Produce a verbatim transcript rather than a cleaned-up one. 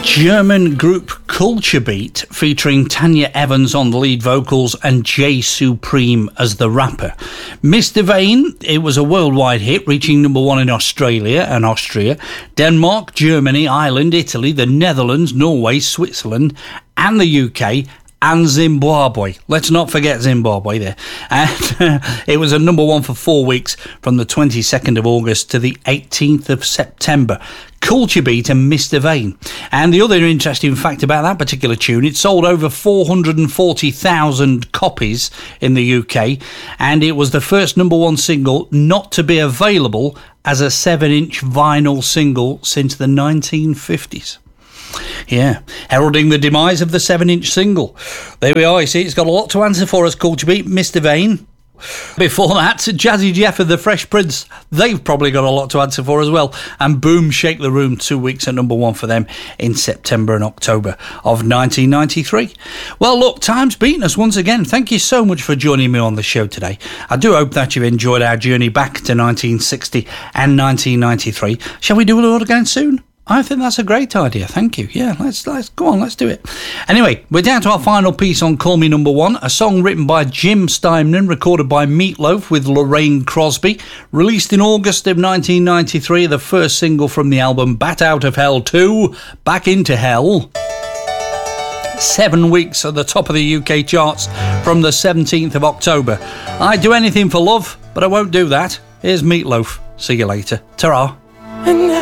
German group Culture Beat, featuring Tanya Evans on the lead vocals and Jay Supreme as the rapper. Mister Vain, it was a worldwide hit, reaching number one in Australia and Austria, Denmark, Germany, Ireland, Italy, the Netherlands, Norway, Switzerland and the U K, and Zimbabwe. Let's not forget Zimbabwe there. And uh, it was a number one for four weeks from the twenty-second of August to the eighteenth of September. Culture Beat and Mister Vain. And the other interesting fact about that particular tune, it sold over four hundred forty thousand copies in the U K, and it was the first number one single not to be available as a seven inch vinyl single since the nineteen fifties. Yeah, heralding the demise of the seven inch single. There we are, you see, it's got a lot to answer for us, Culture Beat, Mister Vain. Before that, Jazzy Jeff and the Fresh Prince, they've probably got a lot to answer for as well. And Boom, Shake the Room, two weeks at number one for them in September and October of nineteen ninety-three. Well, look, time's beaten us once again. Thank you so much for joining me on the show today. I do hope that you've enjoyed our journey back to nineteen sixty and nineteen ninety-three. Shall we do it all again soon? I think that's a great idea. Thank you. Yeah, let's let's go on. Let's do it. Anyway, we're down to our final piece on Call Me Number One, a song written by Jim Steinman, recorded by Meatloaf with Lorraine Crosby, released in August of nineteen ninety-three, the first single from the album Bat Out of Hell two, Back Into Hell. Seven weeks at the top of the U K charts from the seventeenth of October. I'd do anything for love, but I won't do that. Here's Meatloaf. See you later. Ta-ra.